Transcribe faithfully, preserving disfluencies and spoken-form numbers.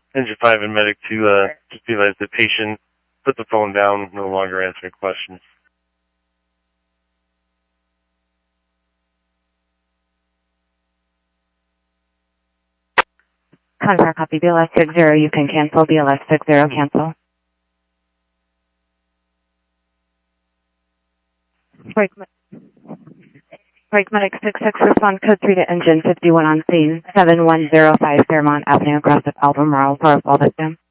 Engine five and Medic to uh, just realize the patient put the phone down, no longer answering questions. Contact copy B L S six zero, you can cancel B L S six zero, cancel. Break, Break Medic six six, respond code three to engine fifty-one on scene, seven one zero five Fairmont Avenue, Gossip, Albemarle, for a fall victim.